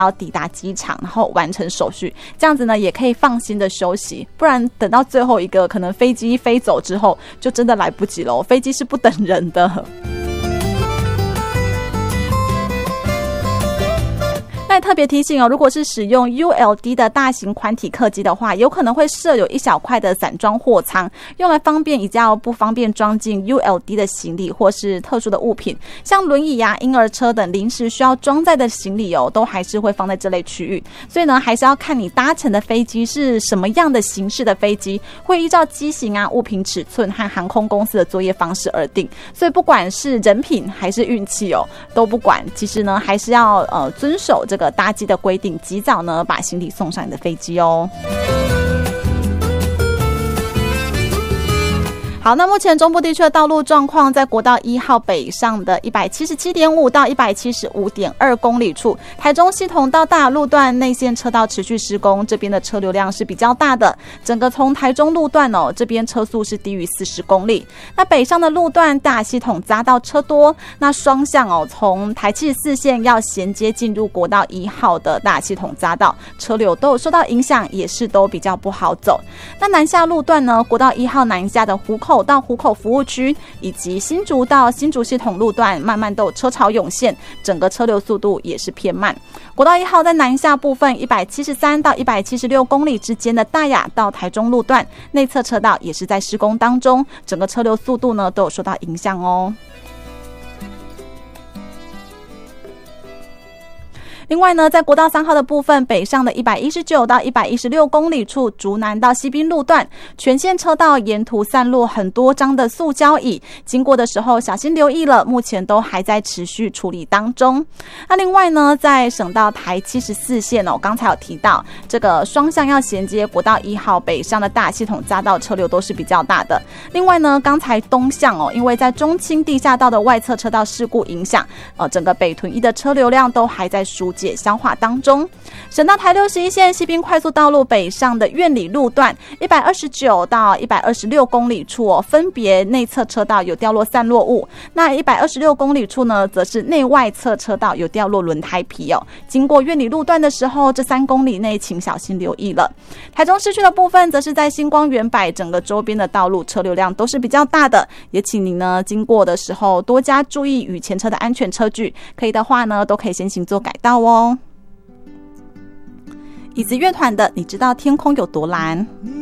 要抵达机场，然后完成手续，这样子呢也可以放心的休息，不然等到最后一个可能飞机飞走之后就真的来不及了，飞机是不等人的。那特别提醒如果是使用 ULD 的大型宽体客机的话，有可能会设有一小块的散装货舱，用来方便比较不方便装进 ULD 的行李或是特殊的物品，像轮椅婴儿车等临时需要装载的行李都还是会放在这类区域。所以呢，还是要看你搭乘的飞机是什么样的形式的飞机，会依照机型物品尺寸和航空公司的作业方式而定。所以不管是人品还是运气都不管，其实呢还是要遵守这个搭机的规定，及早呢把行李送上你的飞机好，那目前中部地区的道路状况，在国道1号北上的 177.5 到 175.2 公里处，台中系统到大雅路段内线车道持续施工，这边的车流量是比较大的，整个从台中路段这边车速是低于40公里。那北上的路段大雅系统匝道车多，那双向从台74线要衔接进入国道1号的大雅系统匝道，车流都有受到影响，也是都比较不好走。那南下路段呢，国道1号南下的湖口到湖口服务区，以及新竹到新竹系统路段慢慢都有车潮涌现，整个车流速度也是偏慢。国道1号在南下部分173到176公里之间的大雅到台中路段内侧车道也是在施工当中，整个车流速度呢都有受到影响另外呢，在国道3号的部分，北上的119到116公里处，竹南到西滨路段，全线车道沿途散落很多张的塑胶椅，经过的时候小心留意了，目前都还在持续处理当中。那另外呢，在省道台74线刚才有提到，这个双向要衔接国道1号北上的大系统匝道车流都是比较大的。另外呢，刚才东向因为在中清地下道的外侧车道事故影响，整个北屯1的车流量都还在疏解消化当中。省道台61线西滨快速道路北上的苑里路段129到126公里处分别内侧车道有掉落散落物，那126公里处呢，则是内外侧车道有掉落轮胎皮经过苑里路段的时候，这3公里内请小心留意了。台中市区的部分，则是在新光远百整个周边的道路车流量都是比较大的，也请您呢经过的时候多加注意与前车的安全车距，可以的话呢，都可以先行做改道椅子乐团的，你知道天空有多蓝？